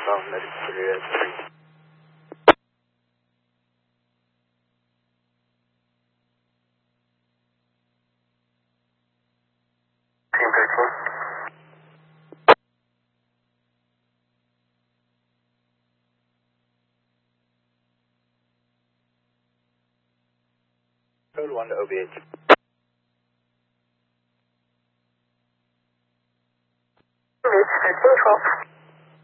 southbound medic Syria 3. Team 13. Code 1 to OBH. It's 1312.